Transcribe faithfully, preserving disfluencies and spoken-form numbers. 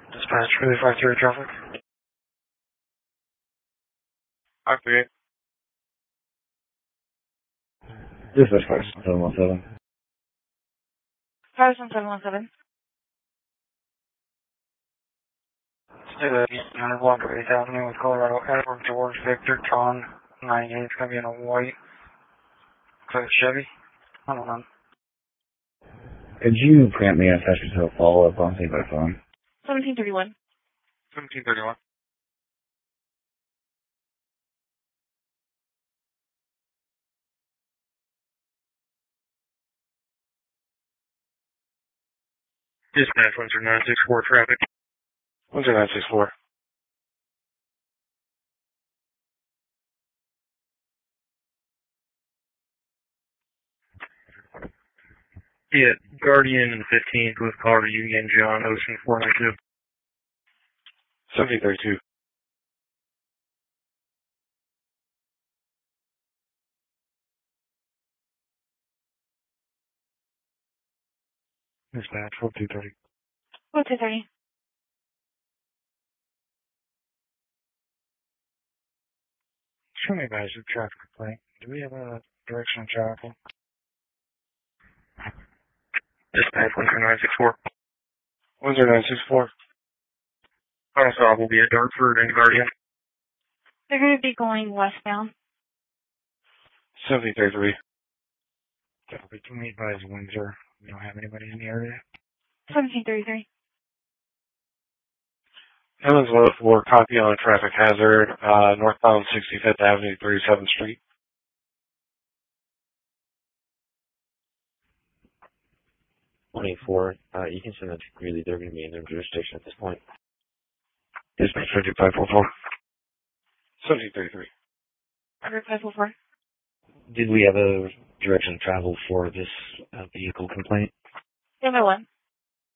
Dispatch, really five three traffic. five three eight. Dispatch five seven one seven. five seven one seven. Stay there, East one hundred block of eighth Avenue with Colorado Edward George Victor John ninety-eight. It's going to be in a white Chevy. I don't know. Could you grant me access to a follow-up on say by phone? seventeen thirty-one. seventeen thirty-one. Dispatch one zero nine six four traffic. one zero nine six four. Yeah, Guardian and fifteenth with Colorado Union John Ocean four nine two. seventeen thirty-two. Dispatch four two thirty. four two thirty. Show me guys a traffic complaint. Do we have a direction of travel? Dispatch one zero nine six four. one zero nine six four. Final stop will be at Dartford and Guardian. They're going to be going westbound. seventeen thirty-three. Copy. Can we advise Windsor? We don't have anybody in the area. seventeen thirty-three. Evans Low for copy on a traffic hazard, uh, northbound sixty-fifth Avenue, thirty-seventh Street. twenty-four. Uh, you can send that to Greeley. They're going to be in their jurisdiction at this point. Dispatch fifty-five forty-four. seventeen thirty-three. five four four. Did we have a direction of travel for this uh, vehicle complaint? Number one.